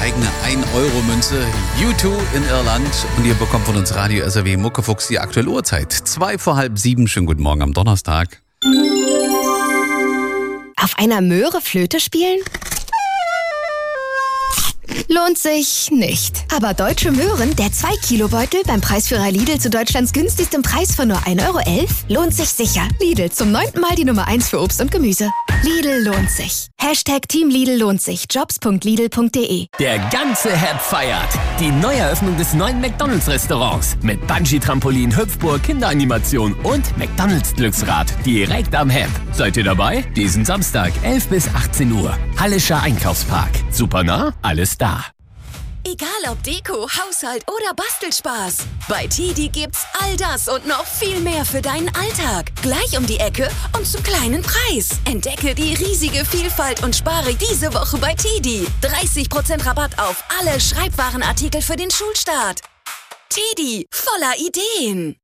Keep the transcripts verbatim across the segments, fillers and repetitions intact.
eigene ein Euro Münze. U zwei in Irland. Und ihr bekommt von uns Radio S R W Muckefuchs die aktuelle Uhrzeit. Zwei vor halb sieben. Schönen guten Morgen am Donnerstag. Auf einer Möhre Flöte spielen? Lohnt sich nicht. Aber Deutsche Möhren, der zwei Kilo Beutel beim Preisführer Lidl zu Deutschlands günstigstem Preis von nur ein Euro elf, lohnt sich sicher. Lidl, zum neunten Mal die Nummer eins für Obst und Gemüse. Lidl lohnt sich. Hashtag Team Lidl lohnt sich. Jobs punkt lidl punkt de. Der ganze Hep feiert die Neueröffnung des neuen McDonalds-Restaurants mit Bungee-Trampolin, Hüpfburg, Kinderanimation und McDonalds-Glücksrad direkt am Hep. Seid ihr dabei? Diesen Samstag, elf bis achtzehn Uhr. Hallischer Einkaufspark. Super nah, alles da. Egal ob Deko, Haushalt oder Bastelspaß. Bei Tidi gibt's all das und noch viel mehr für deinen Alltag. Gleich um die Ecke und zum kleinen Preis. Entdecke die riesige Vielfalt und spare diese Woche bei Tidi. dreißig Prozent Rabatt auf alle Schreibwarenartikel für den Schulstart. Tidi, voller Ideen.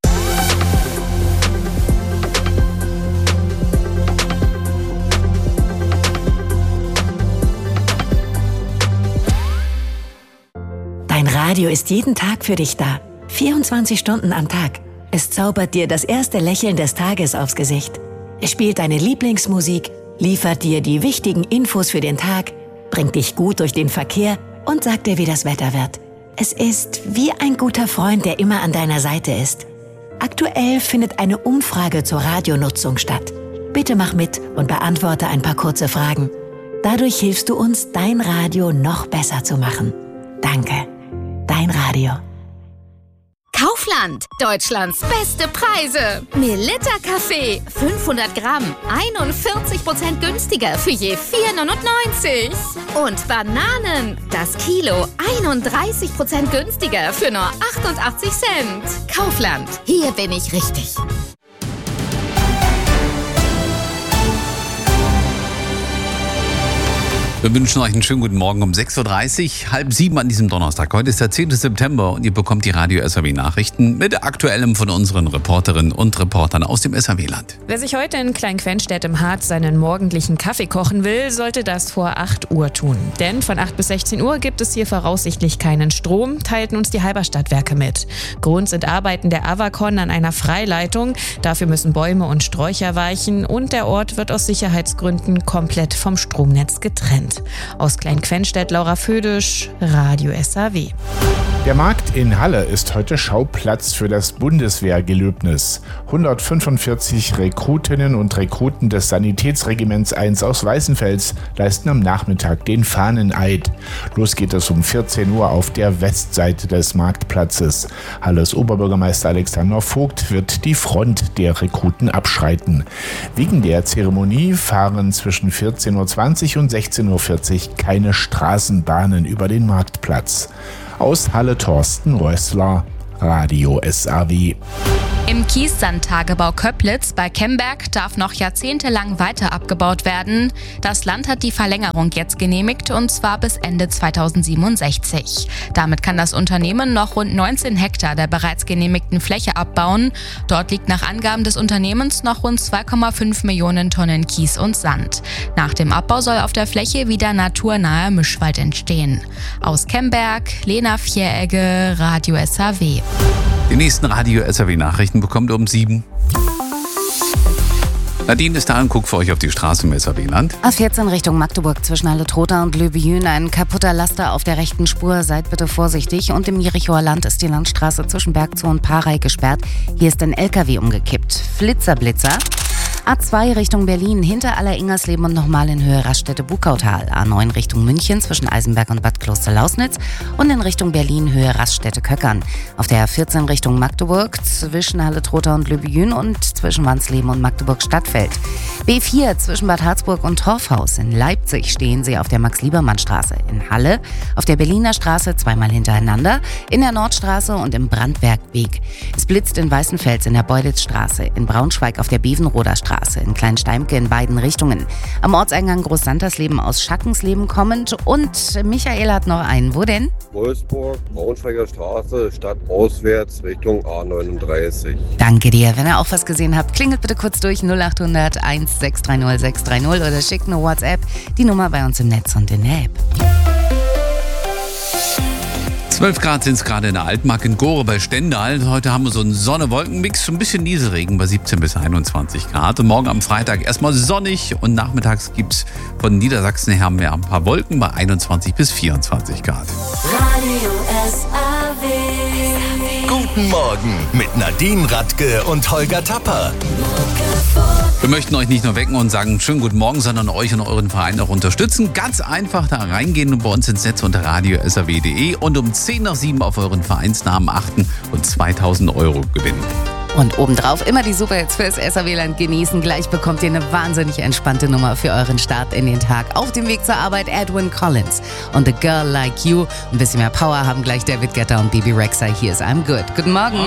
Dein Radio ist jeden Tag für dich da. vierundzwanzig Stunden am Tag. Es zaubert dir das erste Lächeln des Tages aufs Gesicht. Es spielt deine Lieblingsmusik, liefert dir die wichtigen Infos für den Tag, bringt dich gut durch den Verkehr und sagt dir, wie das Wetter wird. Es ist wie ein guter Freund, der immer an deiner Seite ist. Aktuell findet eine Umfrage zur Radionutzung statt. Bitte mach mit und beantworte ein paar kurze Fragen. Dadurch hilfst du uns, dein Radio noch besser zu machen. Danke. Dein Radio. Kaufland, Deutschlands beste Preise. Melitta Kaffee, fünfhundert Gramm, einundvierzig Prozent günstiger für je vier neunundneunzig. Und Bananen, das Kilo, einunddreißig Prozent günstiger für nur achtundachtzig Cent. Kaufland, hier bin ich richtig. Wir wünschen euch einen schönen guten Morgen um sechs Uhr dreißig, halb sieben an diesem Donnerstag. Heute ist der zehnte September und ihr bekommt die Radio S R W Nachrichten mit Aktuellem von unseren Reporterinnen und Reportern aus dem S R W-Land. Wer sich heute in Klein-Quenstedt im Harz seinen morgendlichen Kaffee kochen will, sollte das vor acht Uhr tun. Denn von acht bis sechzehn Uhr gibt es hier voraussichtlich keinen Strom, teilten uns die Halberstadtwerke mit. Grund sind Arbeiten der Avacon an einer Freileitung. Dafür müssen Bäume und Sträucher weichen und der Ort wird aus Sicherheitsgründen komplett vom Stromnetz getrennt. Aus Klein-Quenstedt, Laura Födisch, Radio S R W. Der Markt in Halle ist heute Schauplatz für das Bundeswehrgelöbnis. hundertfünfundvierzig Rekrutinnen und Rekruten des Sanitätsregiments eins aus Weißenfels leisten am Nachmittag den Fahneneid. Los geht es um vierzehn Uhr auf der Westseite des Marktplatzes. Halles Oberbürgermeister Alexander Vogt wird die Front der Rekruten abschreiten. Wegen der Zeremonie fahren zwischen vierzehn Uhr zwanzig und sechzehn Uhr vierzig keine Straßenbahnen über den Marktplatz. Aus Halle Thorsten Rössler, Radio S R W. Im Kiessandtagebau Köplitz bei Kemberg darf noch jahrzehntelang weiter abgebaut werden. Das Land hat die Verlängerung jetzt genehmigt und zwar bis Ende zweitausendsiebenundsechzig. Damit kann das Unternehmen noch rund neunzehn Hektar der bereits genehmigten Fläche abbauen. Dort liegt nach Angaben des Unternehmens noch rund zwei Komma fünf Millionen Tonnen Kies und Sand. Nach dem Abbau soll auf der Fläche wieder naturnaher Mischwald entstehen. Aus Kemberg, Lena Vieregge, Radio S R W. Die nächsten Radio S R W Nachrichten bekommt ihr um sieben. Nadine ist da und guckt für euch auf die Straße im S R W-Land. A vierzehn Richtung Magdeburg zwischen Halle-Trotha und Löbejün ein kaputter Laster auf der rechten Spur. Seid bitte vorsichtig. Und im Jerichoer Land ist die Landstraße zwischen Bergzow und Parey gesperrt. Hier ist ein L K W umgekippt. Flitzer, Blitzer. A zwei Richtung Berlin, hinter Aller-Ingersleben und nochmal in Höhe Raststätte-Bukautal. A neun Richtung München zwischen Eisenberg und Bad Kloster-Lausnitz und in Richtung Berlin Höhe Raststätte-Köckern. Auf der A vierzehn Richtung Magdeburg zwischen Halle-Trotha und Löbejün und zwischen Wansleben und Magdeburg-Stadtfeld. B vier zwischen Bad Harzburg und Torfhaus. In Leipzig stehen sie auf der Max-Liebermann-Straße. In Halle auf der Berliner Straße zweimal hintereinander, in der Nordstraße und im Brandbergweg. Es blitzt in Weißenfels in der Beulitzstraße, in Braunschweig auf der Bevenroder Straße, in Kleinsteimke in beiden Richtungen. Am Ortseingang Großsantersleben aus Schackensleben kommend. Und Michael hat noch einen. Wo denn? Wolfsburg, Braunschweiger Straße, stadtauswärts Richtung A neununddreißig. Danke dir. Wenn ihr auch was gesehen habt, klingelt bitte kurz durch null acht hundert eins sechs drei null sechs drei null oder schickt eine WhatsApp. Die Nummer bei uns im Netz und in der App. zwölf Grad sind es gerade in der Altmark in Gore bei Stendal. Heute haben wir so einen Sonne-Wolken-Mix, ein bisschen Nieselregen bei siebzehn bis einundzwanzig Grad. Und morgen am Freitag erstmal sonnig und nachmittags gibt es von Niedersachsen her mehr ein paar Wolken bei einundzwanzig bis vierundzwanzig Grad. Radio S A W. Guten Morgen mit Nadine Radke und Holger Tapper. Wir möchten euch nicht nur wecken und sagen schönen guten Morgen, sondern euch und euren Verein auch unterstützen. Ganz einfach da reingehen und bei uns ins Netz unter radio s a w punkt d e und um zehn nach sieben auf euren Vereinsnamen achten und zweitausend Euro gewinnen. Und obendrauf immer die Superhits fürs S A W-Land genießen. Gleich bekommt ihr eine wahnsinnig entspannte Nummer für euren Start in den Tag. Auf dem Weg zur Arbeit Edwin Collins und The Girl Like You. Ein bisschen mehr Power haben gleich David Guetta und Bibi Rexha. Hier ist I'm Good. Guten Morgen.